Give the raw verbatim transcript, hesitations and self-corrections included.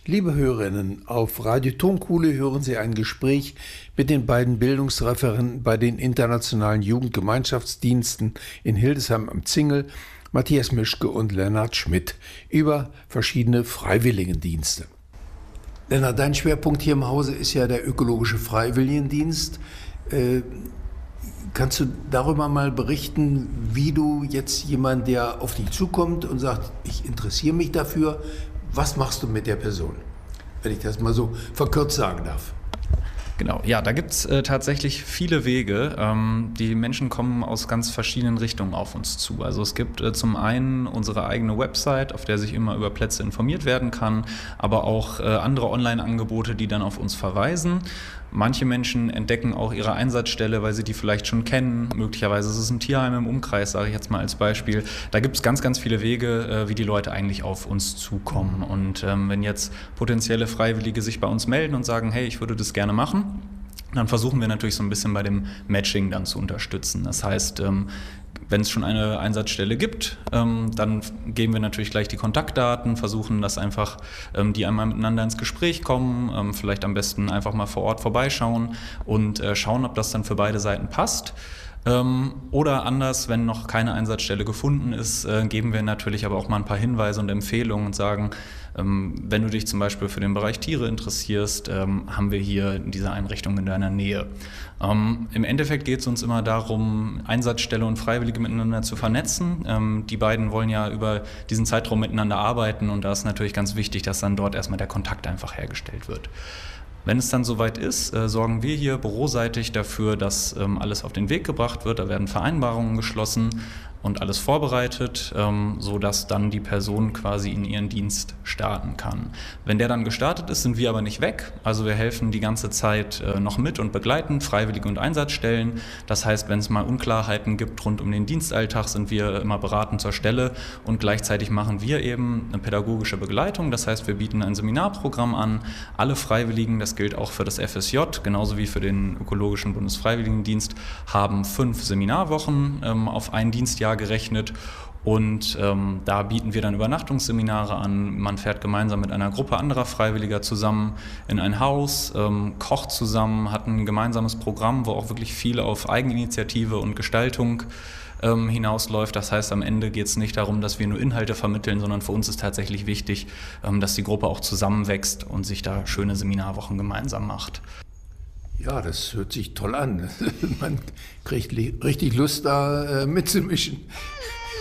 Liebe Hörerinnen, auf Radio Tonkuhle hören Sie ein Gespräch mit den beiden Bildungsreferenten bei den internationalen Jugendgemeinschaftsdiensten in Hildesheim am Zingel, Matthias Mischke und Lennart Schmidt, über verschiedene Freiwilligendienste. Lennart, dein Schwerpunkt hier im Hause ist ja der ökologische Freiwilligendienst. Äh, kannst du darüber mal berichten, wie du jetzt jemand, der auf dich zukommt und sagt, ich interessiere mich dafür, was machst du mit der Person, wenn ich das mal so verkürzt sagen darf? Genau, ja, da gibt es äh, tatsächlich viele Wege. Ähm, die Menschen kommen aus ganz verschiedenen Richtungen auf uns zu. Also es gibt äh, zum einen unsere eigene Website, auf der sich immer über Plätze informiert werden kann, aber auch äh, andere Online-Angebote, die dann auf uns verweisen. Manche Menschen entdecken auch ihre Einsatzstelle, weil sie die vielleicht schon kennen. Möglicherweise ist es ein Tierheim im Umkreis, sage ich jetzt mal als Beispiel. Da gibt es ganz, ganz viele Wege, äh, wie die Leute eigentlich auf uns zukommen. Und ähm, wenn jetzt potenzielle Freiwillige sich bei uns melden und sagen, hey, ich würde das gerne machen, dann versuchen wir natürlich so ein bisschen bei dem Matching dann zu unterstützen. Das heißt, ähm, wenn es schon eine Einsatzstelle gibt, ähm, dann geben wir natürlich gleich die Kontaktdaten, versuchen, dass einfach ähm, die einmal miteinander ins Gespräch kommen, ähm, vielleicht am besten einfach mal vor Ort vorbeischauen und äh, schauen, ob das dann für beide Seiten passt. Ähm, oder anders, wenn noch keine Einsatzstelle gefunden ist, äh, geben wir natürlich aber auch mal ein paar Hinweise und Empfehlungen und sagen, ähm, wenn du dich zum Beispiel für den Bereich Tiere interessierst, ähm, haben wir hier diese Einrichtung in deiner Nähe. Ähm, im Endeffekt geht es uns immer darum, Einsatzstelle und Freiwillige miteinander zu vernetzen. Ähm, die beiden wollen ja über diesen Zeitraum miteinander arbeiten und da ist natürlich ganz wichtig, dass dann dort erstmal der Kontakt einfach hergestellt wird. Wenn es dann soweit ist, äh, sorgen wir hier büroseitig dafür, dass ähm, alles auf den Weg gebracht wird. Da werden Vereinbarungen geschlossen und alles vorbereitet, ähm, sodass dann die Person quasi in ihren Dienst starten kann. Wenn der dann gestartet ist, sind wir aber nicht weg. Also wir helfen die ganze Zeit äh, noch mit und begleiten Freiwillige und Einsatzstellen. Das heißt, wenn es mal Unklarheiten gibt rund um den Dienstalltag, sind wir immer beratend zur Stelle und gleichzeitig machen wir eben eine pädagogische Begleitung. Das heißt, wir bieten ein Seminarprogramm an. Alle Freiwilligen, das gilt auch für das F S J, genauso wie für den Ökologischen Bundesfreiwilligendienst, haben fünf Seminarwochen ähm, auf ein Dienstjahr gerechnet und ähm, da bieten wir dann Übernachtungsseminare an. Man fährt gemeinsam mit einer Gruppe anderer Freiwilliger zusammen in ein Haus, ähm, kocht zusammen, hat ein gemeinsames Programm, wo auch wirklich viel auf Eigeninitiative und Gestaltung ähm, hinausläuft. Das heißt, am Ende geht es nicht darum, dass wir nur Inhalte vermitteln, sondern für uns ist tatsächlich wichtig, ähm, dass die Gruppe auch zusammenwächst und sich da schöne Seminarwochen gemeinsam macht. Ja, das hört sich toll an. Man kriegt richtig Lust, da äh, mitzumischen.